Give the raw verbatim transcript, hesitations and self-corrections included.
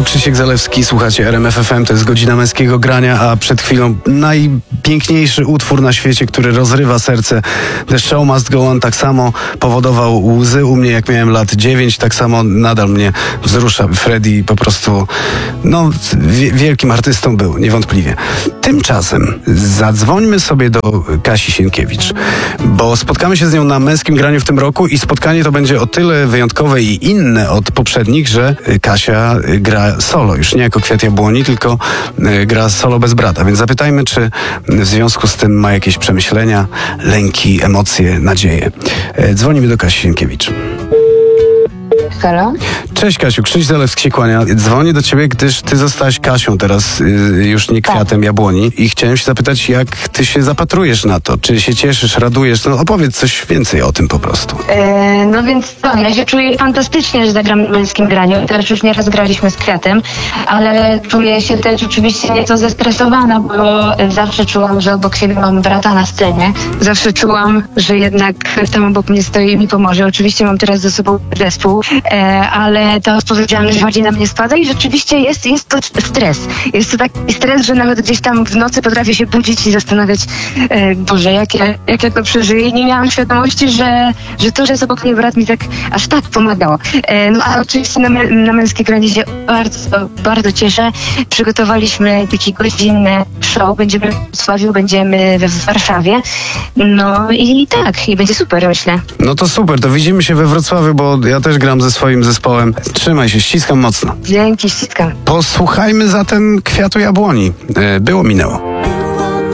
Krzysiek Zalewski, słuchacie R M F F M, to jest godzina męskiego grania, a przed chwilą najpiękniejszy utwór na świecie, który rozrywa serce. The Show Must Go On tak samo powodował łzy u mnie, jak miałem lat dziewięć, tak samo nadal mnie wzrusza. Freddie po prostu, no, wielkim artystą był, niewątpliwie. Tymczasem zadzwońmy sobie do Kasi Sienkiewicz, bo spotkamy się z nią na męskim graniu w tym roku i spotkanie to będzie o tyle wyjątkowe i inne od poprzednich, że Kasia gra solo, już nie jako Kwiat Jabłoni, tylko gra solo bez brata. Więc zapytajmy, czy w związku z tym ma jakieś przemyślenia, lęki, emocje, nadzieje. Dzwonimy do Kasi Sienkiewicz. Halo? Cześć Kasiu, Krzyś Zalewski się kłania. Dzwonię do ciebie, gdyż ty zostałaś Kasią teraz, yy, już nie Kwiatem Jabłoni, i chciałem się zapytać, jak ty się zapatrujesz na to? Czy się cieszysz, radujesz? No opowiedz coś więcej o tym po prostu. E, no więc co, ja się czuję fantastycznie, że zagram w męskim graniu. Teraz już nieraz graliśmy z Kwiatem, ale czuję się też oczywiście nieco zestresowana, bo zawsze czułam, że obok siebie mam brata na scenie. Zawsze czułam, że jednak tam obok mnie stoi i mi pomoże. Oczywiście mam teraz ze sobą zespół, e, ale ta odpowiedzialność bardziej na mnie spada i rzeczywiście jest, jest to stres. Jest to taki stres, że nawet gdzieś tam w nocy potrafię się budzić i zastanawiać, e, Boże, jak ja, jak ja to przeżyję. I nie miałam świadomości, że, że to, że jest obok mnie brat, mi tak aż tak pomagało. E, no a oczywiście na, na męskie granie się bardzo, bardzo cieszę. Przygotowaliśmy takie godzinne show. Będziemy w Wrocławiu, będziemy we Warszawie. No i tak, i będzie super, myślę. No to super, to widzimy się we Wrocławiu, bo ja też gram ze swoim zespołem. Trzymaj się, ściskam mocno. Dzięki, ściskam. Posłuchajmy zatem Kwiatu Jabłoni. Było, minęło.